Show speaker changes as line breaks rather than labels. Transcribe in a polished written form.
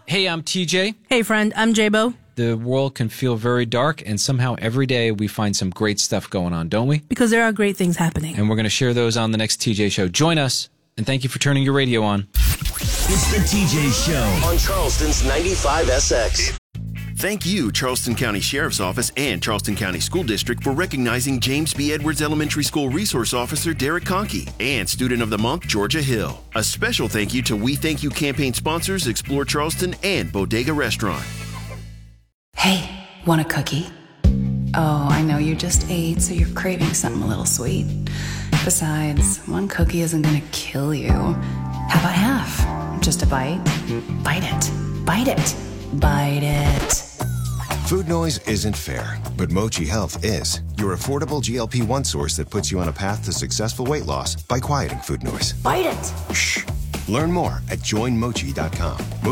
Hey, I'm TJ.
Hey, friend, I'm J-Bo.
The world can feel very dark, and somehow every day we find some great stuff going on, don't we?
Because there are great things happening.
And we're going to share those on the next TJ Show. Join us, and thank you for turning your radio on.
It's the TJ Show
on Charleston's 95SX.
Thank you, Charleston County Sheriff's Office and Charleston County School District, for recognizing James B. Edwards Elementary School Resource Officer Derek Conkey and Student of the Month Georgia Hill. A special thank you to We Thank You campaign sponsors Explore Charleston and Bodega Restaurant.
Hey, want a cookie? Oh, I know you just ate, so you're craving something a little sweet. Besides, one cookie isn't gonna kill you. How about half? Just a bite? Bite it. Bite it. Bite it.
Food noise isn't fair, but Mochi Health is. Your affordable GLP-1 source that puts you on a path to successful weight loss by quieting food noise.
Bite it.
Shh. Learn more at joinmochi.com.